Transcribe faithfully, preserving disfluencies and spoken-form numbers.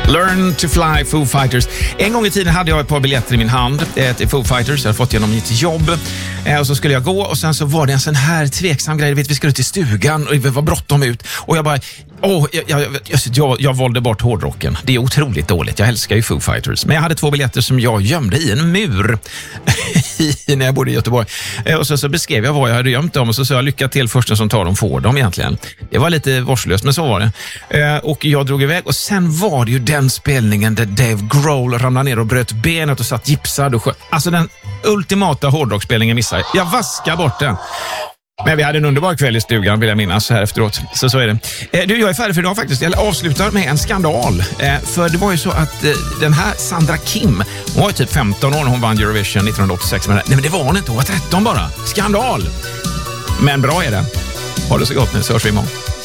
Learn to fly, Foo Fighters. En gång i tiden hade jag ett par biljetter i min hand eh, till Foo Fighters. Jag hade fått genom mitt jobb. Eh, och så skulle jag gå och sen så var det en sån här tveksam grej. Vet, vi skulle till stugan och det var bråttom ut. Och jag bara, åh, jag, jag, jag, jag, jag valde bort hårdrocken. Det är otroligt dåligt. Jag älskar ju Foo Fighters. Men jag hade två biljetter som jag gömde i en mur när jag bodde i Göteborg. Eh, och så, så beskrev jag vad jag hade gömt dem. Och så sa jag, lycka till försten som tar dem får dem egentligen. Det var lite vårdslöst, men så var det. Eh, och jag drog iväg och sen var det ju den spelningen där Dave Grohl ramlade ner och bröt benet och satt gipsad och sköt. Alltså den ultimata hårdrockspelningen missade. Jag vaskar bort den. Men vi hade en underbar kväll i stugan, vill jag minnas, här efteråt. Så så är det. Eh, du, jag är färdig för idag faktiskt. Jag avslutar med en skandal. Eh, för det var ju så att eh, den här Sandra Kim, hon var ju typ femton år när hon vann Eurovision nittonhundraåttiosex. Men, nej, men det var hon inte, hon var tretton bara. Skandal! Men bra är det. Ha det så gott nu, så hörs vi imorgon.